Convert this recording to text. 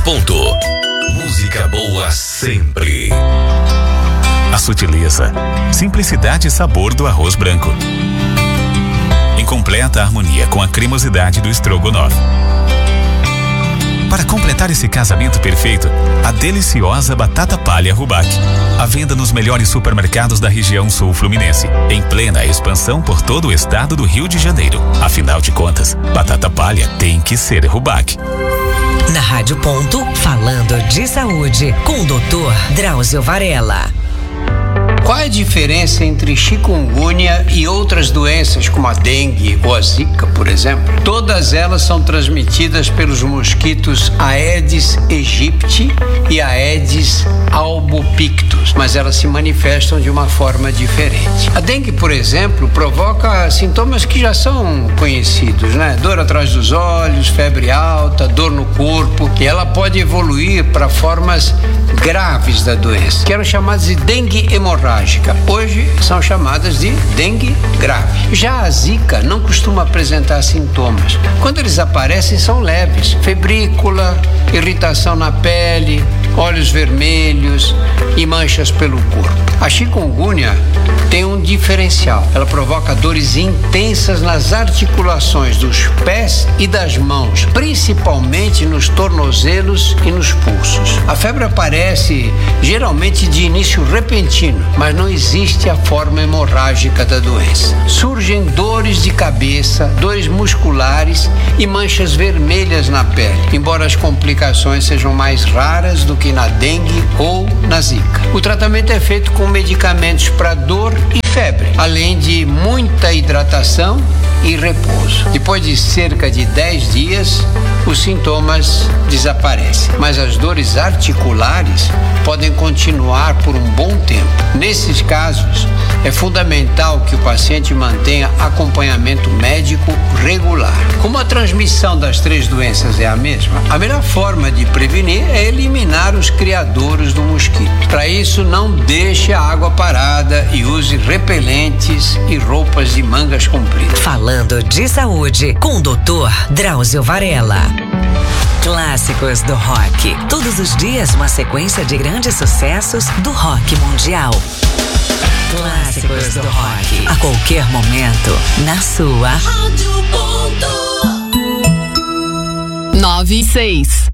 ponto. Música boa sempre. A sutileza, simplicidade e sabor do arroz branco, em completa harmonia com a cremosidade do estrogonofe. Para completar esse casamento perfeito, a deliciosa batata palha Rubac. À venda nos melhores supermercados da região sul fluminense, em plena expansão por todo o estado do Rio de Janeiro. Afinal de contas, batata palha tem que ser Rubac. Na Rádio Ponto, falando de saúde, com o Dr. Drauzio Varela. Qual é a diferença entre chikungunya e outras doenças como a dengue ou a zika, por exemplo? Todas elas são transmitidas pelos mosquitos Aedes aegypti e Aedes albopictus, mas elas se manifestam de uma forma diferente. A dengue, por exemplo, provoca sintomas que já são conhecidos, né? Dor atrás dos olhos, febre alta, dor no corpo, e ela pode evoluir para formas graves da doença, que eram chamadas de dengue hemorrágica. Hoje são chamadas de dengue grave. Já a zika não costuma apresentar sintomas. Quando eles aparecem, são leves: febrícula, irritação na pele, olhos vermelhos e manchas pelo corpo. A chikungunya tem um diferencial. Ela provoca dores intensas nas articulações dos pés e das mãos, principalmente nos tornozelos e nos pulsos. A febre aparece geralmente de início repentino, mas não existe a forma hemorrágica da doença. Surgem dores de cabeça, dores musculares e manchas vermelhas na pele, embora as complicações sejam mais raras do que na dengue ou na zika. O tratamento é feito com medicamentos para dor e febre, além de muita hidratação e repouso. Depois de cerca de 10 dias, os sintomas desaparecem, mas as dores articulares podem continuar por um bom tempo. Nesses casos, é fundamental que o paciente mantenha acompanhamento médico regular. Como a transmissão das 3 doenças é a mesma, a melhor forma de prevenir é eliminar os criadouros do mosquito. Para isso, não deixe a água parada e use repelentes e roupas de mangas compridas. Falando de saúde, com o Dr. Drauzio Varela. Clássicos do rock. Todos os dias, uma sequência de grandes sucessos do rock mundial. Clássicos do rock. A qualquer momento, na sua Rádio Ponto. 96.